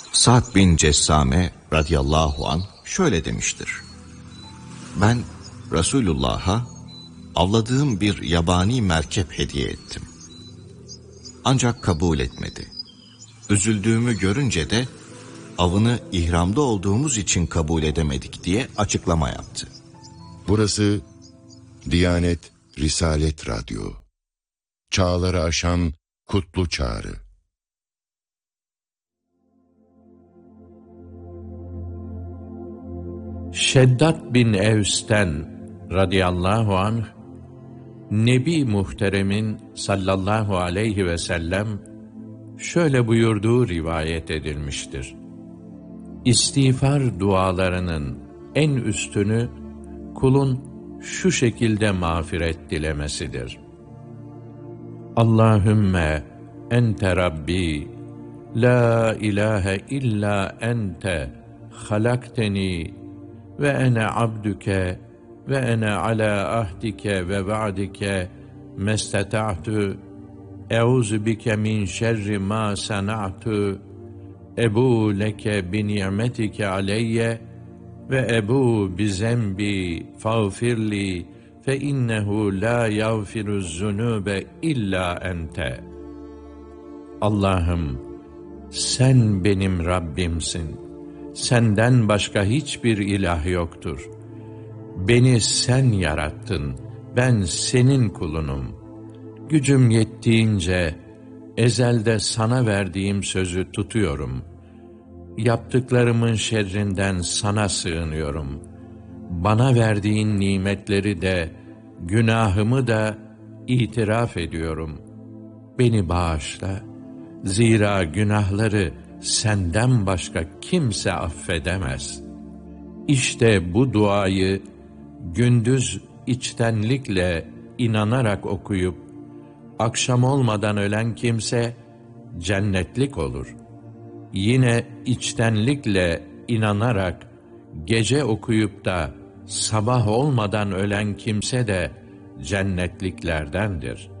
Sa'd bin Cessame radıyallahu anh şöyle demiştir. Ben Resulullah'a avladığım bir yabani merkep hediye ettim. Ancak kabul etmedi. Üzüldüğümü görünce de avını ihramda olduğumuz için kabul edemedik diye açıklama yaptı. Burası Diyanet Risalet Radyo. Çağları aşan kutlu çağrı. Şeddat bin Evs'ten radıyallahu anh, Nebi Muhterem'in sallallahu aleyhi ve sellem şöyle buyurduğu rivayet edilmiştir. İstiğfar dualarının en üstünü kulun şu şekilde mağfiret dilemesidir. Allahümme ente Rabbi, la ilahe illa ente, halakteni ve ene abdüke ve ene ala ahdike ve va'dike mesteta'tu, euzu bike min şerri ma sana'tu, ebu leke bi ni'metike aleyye ve ebu bi zembi fağfirli fe innehu la yağfiruz zunube illa ente. Allah'ım, sen benim Rabbimsin. Senden başka hiçbir ilah yoktur. Beni sen yarattın. Ben senin kulunum. Gücüm yettiğince ezelde sana verdiğim sözü tutuyorum. Yaptıklarımın şerrinden sana sığınıyorum. Bana verdiğin nimetleri de, günahımı da itiraf ediyorum. Beni bağışla. Zira günahları senden başka kimse affedemez. İşte bu duayı gündüz içtenlikle inanarak okuyup, akşam olmadan ölen kimse cennetlik olur. Yine içtenlikle inanarak gece okuyup da sabah olmadan ölen kimse de cennetliklerdendir.